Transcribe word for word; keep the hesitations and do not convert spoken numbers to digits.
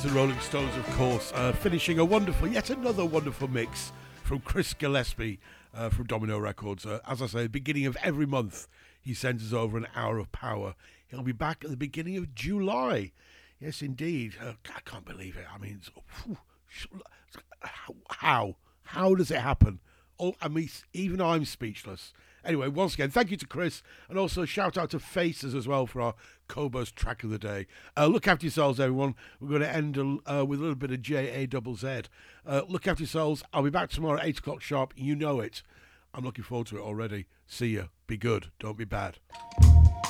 and Rolling Stones, of course, uh, finishing a wonderful, yet another wonderful mix from Chris Gillespie uh, from Domino Records. Uh, as I say, beginning of every month, he sends us over an hour of power. He'll be back at the beginning of July. Yes, indeed. Uh, I can't believe it. I mean, it's, whew, how? How does it happen? Oh, I mean, even I'm speechless. Anyway, once again, thank you to Chris, and also a shout out to Faces as well for our Cobos track of the day. Uh, look after yourselves, everyone. We're going to end uh, with a little bit of J A Z Z. Uh, look after yourselves. I'll be back tomorrow at eight o'clock sharp. You know it. I'm looking forward to it already. See you. Be good. Don't be bad.